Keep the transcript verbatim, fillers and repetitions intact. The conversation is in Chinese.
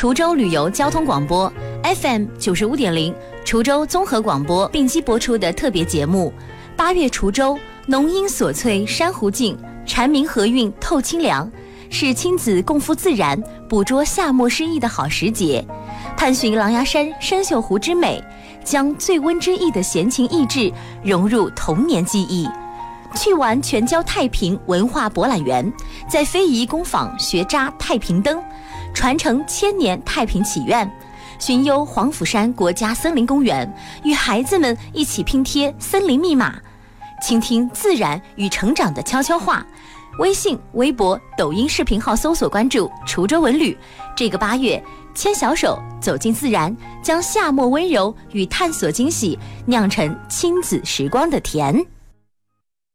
滁州旅游交通广播 F M 九十五点零，滁州综合广播并机播出的特别节目。八月滁州，浓荫锁翠珊瑚静，蝉鸣和韵透清凉，是亲子共赴自然、捕捉夏末诗意的好时节。探寻狼牙山深秀湖之美，将最温之意的闲情逸致融入童年记忆。去玩全椒太平文化博览园，在非遗工坊学扎太平灯，传承千年太平祈愿。寻游黄甫山国家森林公园，与孩子们一起拼贴森林密码，倾听自然与成长的悄悄话。微信、微博、抖音视频号搜索关注滁州文旅。这个八月，牵小手走进自然，将夏末温柔与探索惊喜酿成亲子时光的甜。